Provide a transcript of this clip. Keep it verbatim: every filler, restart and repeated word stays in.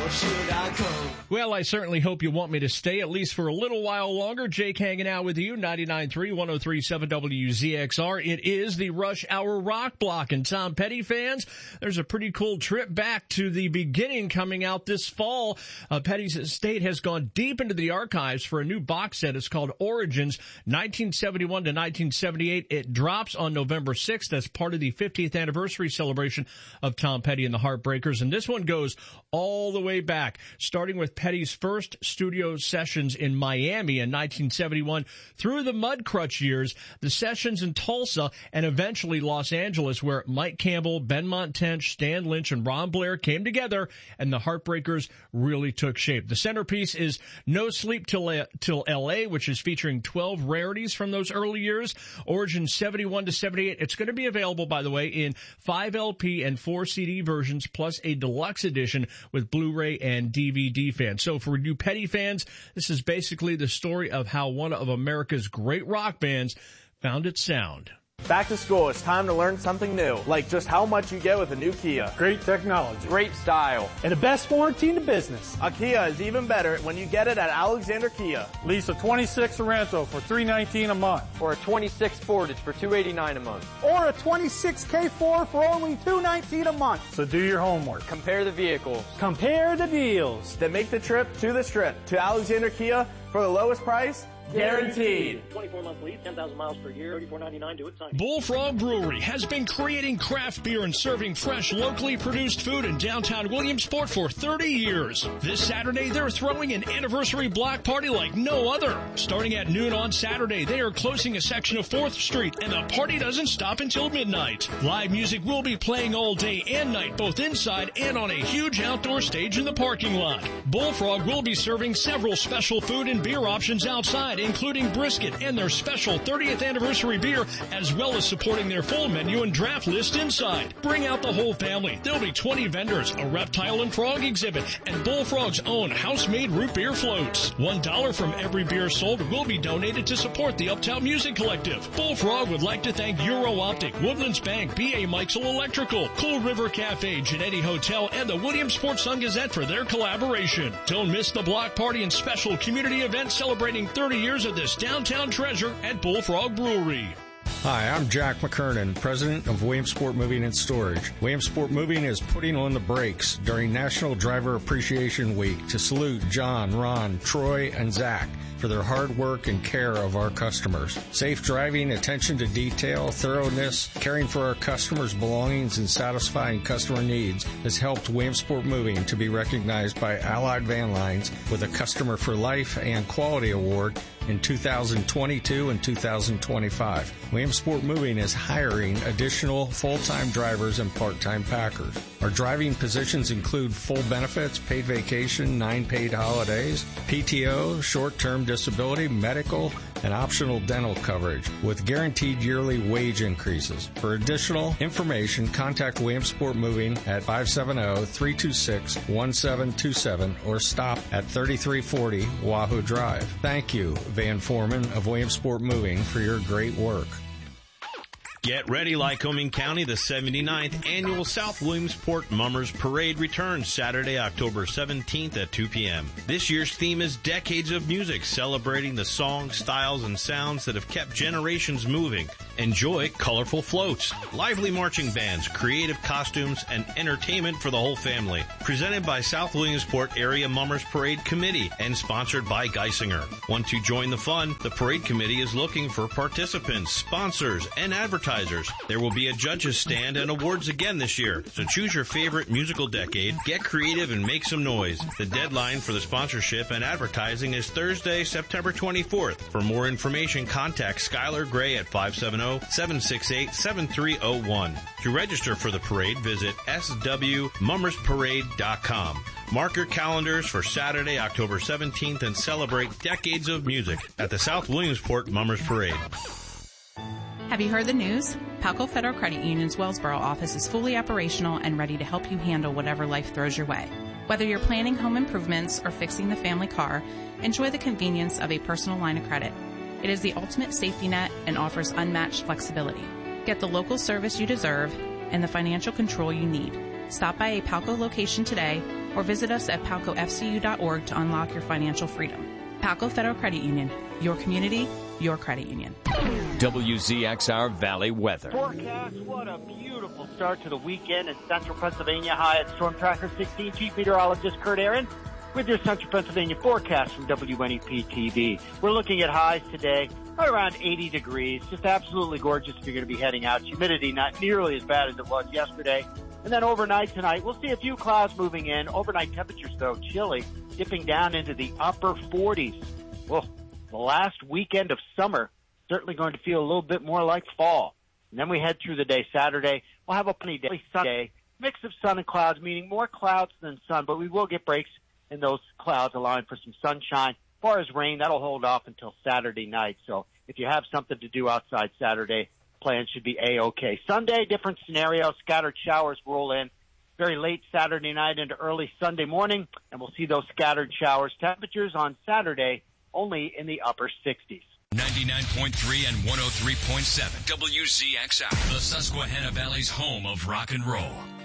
should I go? Well, I certainly hope you want me to stay at least for a little while longer. Jake hanging out with you, ninety-nine point three, one oh three point seven W Z X R. It is the Rush Hour Rock Block. And Tom Petty fans, there's a pretty cool trip back to the beginning coming out this fall. Uh, Petty's estate has gone deep into the archives for a new box set. It's called Origins, nineteen seventy-one to nineteen seventy-eight. It drops on November sixth as part of the fiftieth anniversary celebration of Tom Petty and the Heartbreakers. And this one goes all the way back, starting with Petty's first studio sessions in Miami in nineteen seventy-one through the Mudcrutch years, the sessions in Tulsa, and eventually Los Angeles, where Mike Campbell, Benmont Tench, Stan Lynch, and Ron Blair came together and the Heartbreakers really took shape. The centerpiece is No Sleep Till, Till L A, which is featuring twelve rarities from those early years. Origin seventy-one to seventy-eight. It's going to be available, by the way, in five L P and four C D versions, plus a deluxe edition with Blu-ray and D V D fans. So for you Petty fans, this is basically the story of how one of America's great rock bands found its sound. Back to school, it's time to learn something new, like just how much you get with a new Kia. Great technology. Great style. And the best warranty in the business. A Kia is even better when you get it at Alexander Kia. Lease a twenty-six Sorento for three hundred nineteen dollars a month. Or a twenty-six Sportage for two hundred eighty-nine dollars a month. Or a twenty-six K four for only two hundred nineteen dollars a month. So do your homework. Compare the vehicles. Compare the deals. Then make the trip to the Strip to Alexander Kia for the lowest price. Guaranteed. twenty-four month lease, ten thousand miles per year, thirty-four ninety-nine to it. Sign. Bullfrog Brewery has been creating craft beer and serving fresh, locally produced food in downtown Williamsport for thirty years. This Saturday, they're throwing an anniversary block party like no other. Starting at noon on Saturday, they are closing a section of fourth Street, and the party doesn't stop until midnight. Live music will be playing all day and night, both inside and on a huge outdoor stage in the parking lot. Bullfrog will be serving several special food and beer options outside, including brisket and their special thirtieth anniversary beer, as well as supporting their full menu and draft list inside. Bring out the whole family. There'll be twenty vendors, a reptile and frog exhibit, and Bullfrog's own house-made root beer floats. One dollar from every beer sold will be donated to support the Uptown Music Collective. Bullfrog would like to thank Euro Optic, Woodlands Bank, B A Mikesell Electrical, Cool River Cafe, Genetti Hotel, and the Williamsport Sun-Gazette for their collaboration. Don't miss the block party and special community event celebrating thirty years of this downtown treasure at Bullfrog Brewery. Hi, I'm Jack McKernan, president of Williamsport Moving and Storage. Williamsport Moving is putting on the brakes during National Driver Appreciation Week to salute John, Ron, Troy, and Zach for their hard work and care of our customers. Safe driving, attention to detail, thoroughness, caring for our customers' belongings, and satisfying customer needs has helped Williamsport Moving to be recognized by Allied Van Lines with a Customer for Life and Quality Award in two thousand twenty-two and two thousand twenty-five. Williamsport Moving is hiring additional full-time drivers and part-time packers. Our driving positions include full benefits, paid vacation, nine paid holidays, P T O, short-term disability, medical, and optional dental coverage with guaranteed yearly wage increases. For additional information, contact Williamsport Moving at five seven zero, three two six, one seven two seven or stop at thirty-three forty Wahoo Drive. Thank you, Van Foreman of Williamsport Moving, for your great work. Get ready, Lycoming County. The seventy-ninth Annual South Williamsport Mummers Parade returns Saturday, October seventeenth at two p.m. This year's theme is Decades of Music, celebrating the songs, styles, and sounds that have kept generations moving. Enjoy colorful floats, lively marching bands, creative costumes, and entertainment for the whole family. Presented by South Williamsport Area Mummers Parade Committee and sponsored by Geisinger. Want to join the fun? The Parade Committee is looking for participants, sponsors, and advertisers. There will be a judges stand and awards again this year, so choose your favorite musical decade, get creative, and make some noise. The deadline for the sponsorship and advertising is Thursday, September twenty-fourth. For more information, contact Skylar Gray at five seven zero, seven six eight, seven three zero one. To register for the parade, visit s w mummers parade dot com. Mark your calendars for Saturday, October seventeenth, and celebrate decades of music at the South Williamsport Mummers Parade. Have you heard the news? Palco Federal Credit Union's Wellsboro office is fully operational and ready to help you handle whatever life throws your way. Whether you're planning home improvements or fixing the family car, enjoy the convenience of a personal line of credit. It is the ultimate safety net and offers unmatched flexibility. Get the local service you deserve and the financial control you need. Stop by a Palco location today or visit us at palco f c u dot org to unlock your financial freedom. Palco Federal Credit Union, your community, your credit union. W Z X R Valley weather. Forecast, what a beautiful start to the weekend in central Pennsylvania. Hi at Storm Tracker sixteen, Chief Meteorologist Kurt Aaron with your central Pennsylvania forecast from W N E P T V. We're looking at highs today right around eighty degrees. Just absolutely gorgeous if you're going to be heading out. Humidity not nearly as bad as it was yesterday. And then overnight tonight, we'll see a few clouds moving in. Overnight temperatures, though, chilly, dipping down into the upper forties. Well, the last weekend of summer, certainly going to feel a little bit more like fall. And then we head through the day Saturday. We'll have a sunny day, Sunday, mix of sun and clouds, meaning more clouds than sun, but we will get breaks in those clouds, allowing for some sunshine. As far as rain, that'll hold off until Saturday night. So if you have something to do outside Saturday, plans should be A-OK. Sunday, different scenario. Scattered showers roll in very late Saturday night into early Sunday morning, and we'll see those scattered showers. Temperatures on Saturday only in the upper sixties. ninety-nine point three and one oh three point seven W Z X R, the Susquehanna Valley's home of rock and roll.